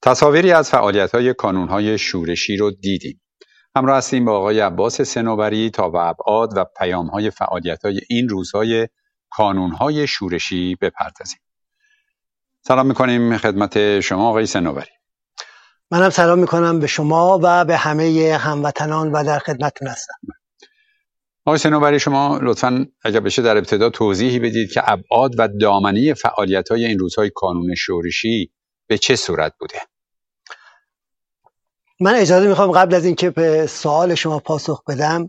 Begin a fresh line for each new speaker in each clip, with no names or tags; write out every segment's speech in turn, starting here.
تصاویری از فعالیت‌های کانون‌های شورشی رو دیدیم. همراه هستیم با آقای عباس صنوبری تا به ابعاد و پیام‌های فعالیت‌های این روزهای کانون‌های شورشی بپردازیم. سلام می‌کنیم خدمت شما آقای صنوبری.
منم سلام می‌کنم به شما و به همه هموطنان و در خدمتتون هستم.
آقای صنوبری، شما لطفاً اگر بشه در ابتدا توضیحی بدید که ابعاد و دامنه فعالیت‌های این روزهای کانون شورشی به چه صورت بوده؟
من اجازه میخوام قبل از اینکه به سوال شما پاسخ بدم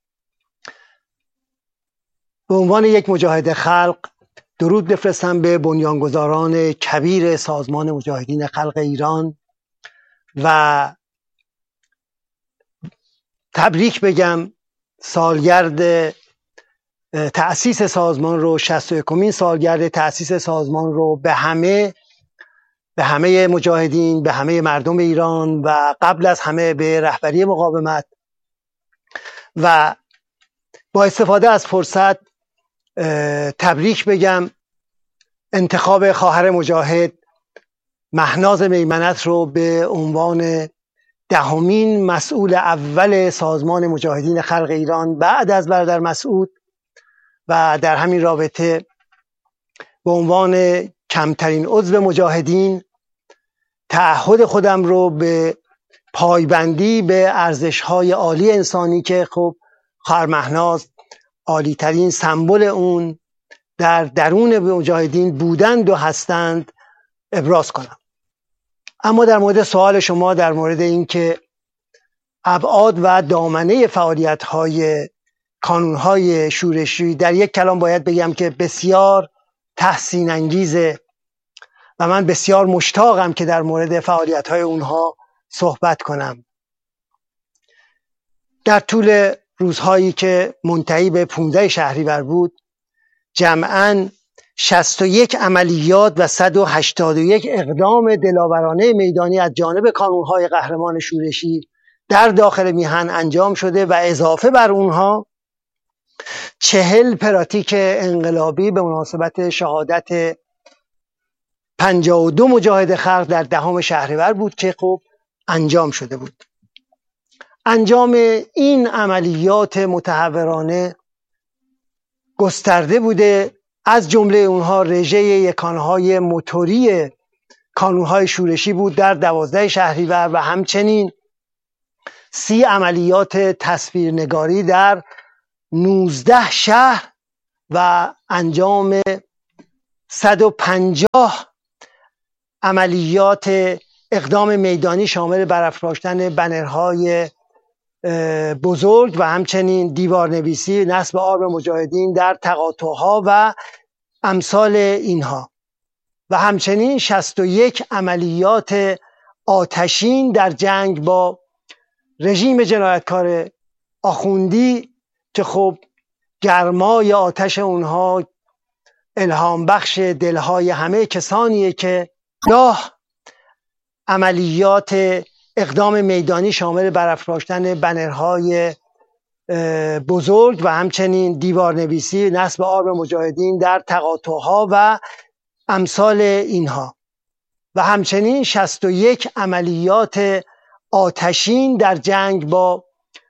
به عنوان یک مجاهد خلق درود بفرستم به بنیانگذاران کبیر سازمان مجاهدین خلق ایران و تبریک بگم سالگرد تأسیس سازمان رو، 61مین سالگرد تأسیس سازمان رو به همه مجاهدین، به همه مردم ایران و قبل از همه به رهبری مقاومت و با استفاده از فرصت تبریک بگم انتخاب خواهر مجاهد مهناز میمنت رو به عنوان 10مین مسئول اول سازمان مجاهدین خلق ایران بعد از برادر مسعود و در همین رابطه به عنوان کمترین عضو مجاهدین تعهد خودم رو به پایبندی به ارزش‌های عالی انسانی که خب خواهر مهناز عالی ترین سمبل اون در درون مجاهدین بودند و هستند ابراز کنم. اما در مورد سوال شما در مورد اینکه ابعاد و دامنه فعالیت‌های کانون‌های شورشی، در یک کلام باید بگم که بسیار تحسین انگیزه و من بسیار مشتاقم که در مورد فعالیت‌های اونها صحبت کنم. در طول روزهایی که منتهی به 15 شهریور بود جمعاً 61 عملیات و 181 اقدام دلاورانه میدانی از جانب کانون‌های قهرمان شورشی در داخل میهن انجام شده و اضافه بر اونها 40 پراتیک انقلابی به مناسبت شهادت 52 مجاهد خلق در 10 شهریور بود که خب انجام شده بود. انجام این عملیات متهورانه گسترده بوده، از جمله اونها رژه یکانهای موتوری کانونهای شورشی بود در 12 شهریور و همچنین 30 عملیات تصویرنگاری در 19 شهر و انجام 150 عملیات اقدام میدانی شامل برافراشتن بنرهای بزرگ و همچنین دیوارنویسی نصب آرم مجاهدین در تقاطعها و امثال اینها و همچنین 61 عملیات آتشین در جنگ با رژیم جنایتکار آخوندی که خب گرمای آتش اونها الهام بخش دلهای همه کسانیه که گاه عملیات اقدام میدانی شامل برافراشتن بنرهای بزرگ و همچنین دیوارنویسی نصب آرم مجاهدین در تقاطعها و امثال اینها و همچنین 61 عملیات آتشین در جنگ با